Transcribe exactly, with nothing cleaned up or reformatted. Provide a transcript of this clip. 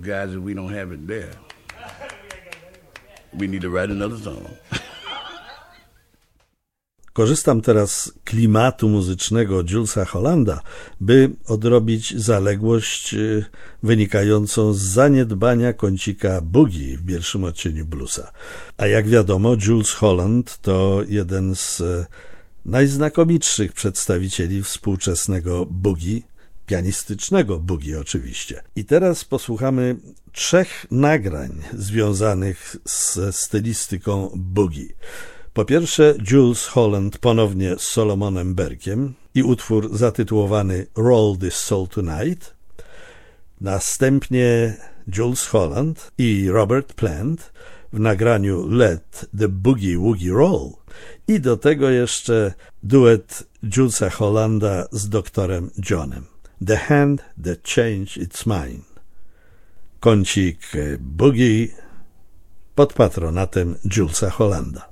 guys if we don't have it there. We need to write another song. Korzystam teraz z klimatu muzycznego Julesa Hollanda, by odrobić zaległość wynikającą z zaniedbania kącika boogie w pierwszym odcieniu bluesa. A jak wiadomo, Jules Holland to jeden z najznakomitszych przedstawicieli współczesnego boogie, pianistycznego boogie oczywiście. I teraz posłuchamy trzech nagrań związanych ze stylistyką boogie. Po pierwsze Jules Holland ponownie z Solomonem Burke'iem i utwór zatytułowany Roll This Soul Tonight. Następnie Jules Holland i Robert Plant w nagraniu Let the Boogie Woogie Roll. I do tego jeszcze duet Julesa Hollanda z doktorem Johnem. The Hand That Changed Its Mind. Kącik boogie pod patronatem Julesa Hollanda.